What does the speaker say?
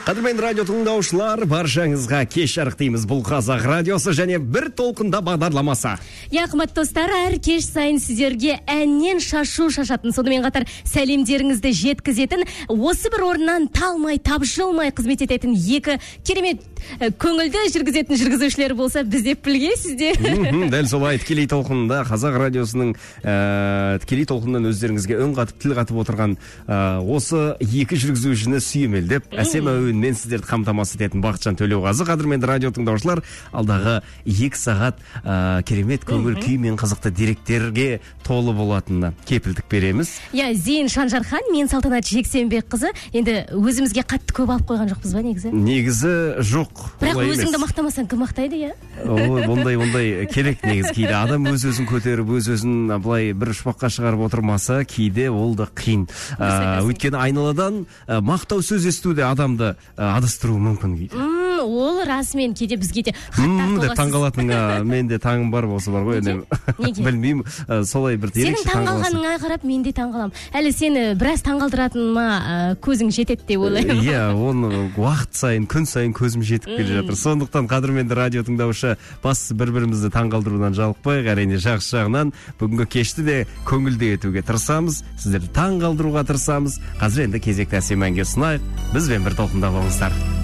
Қадірменді радио тыңдаушылар, баршаңызға кеш жарық дейміз. Бұл Қазақ радиосы және бір толқында бағдарламасы. Қымбатты достар, әр кеш сайын сіздерге әннен шашу шашатын, сонымен қатар сәлемдеріңізді жеткізетін, осы бір орыннан талмай, тапжылмай қызмет ететін екі керемет көңілді жүргізетін жүргізушілер болса, біз деп білгейсіздер. Дәл солай, тікелей толқында Қазақ радиосының тікелей толқыннан өздеріңізге өн қатып, тіл қатып отырған осы екі жүргізушіні сүйемелдеп, әсем әуенмен сіздерді қамтамасыз ететін Бақытжан Төлеуғазы. Қадірменді радио тыңдаушылар, алдағы 2 сағат керемет көңіл күй мен қызықты деректерге толы болатынына кепілдік береміз. Зейін Шанжархан, мен Салтанат Жексенбекқызы. Енді өзімізге қатты көп алып қойған жоқпыз ба негізі? Негізі жоқ. Бірақ өзіңді мақтамасаң кім мақтайды, иә? Ондай керек негізі. Кейде адам өз-өзін көтеріп, өз-өзін былай бір шпаққа шығарып отырмаса, кейде ол да қиын. Өйткені айналадан мақтау сөз естуде адамды адастыруы мүмкін кейде. Ол расымен кейде бізге де хаттар деп таңғалатын, менде таңым бар болса бар ғой. Неге? Білмеймін, солай бір ерекше таңғаласың. Сенің таңғалғаныңа қарап мен де таңғалам. Әлі сені біраз таңғалдыратыныма көзің жетеді деп ойлаймын. Оны уақыт сайын, күн сайын көзім жетіп келе жатыр. Сондықтан қадірменді радио тыңдаушы, бастысы бір-бірімізді таңғалдырудан жалықпайық, әрине жақсы жағынан бүгінгі кешті де көңілді етуге тырысамыз, сіздерді таңғалдыруға тырысамыз. Қазір енді кезекті әсем әнге ұсынайық. Бізбен бір толқында болыңыздар.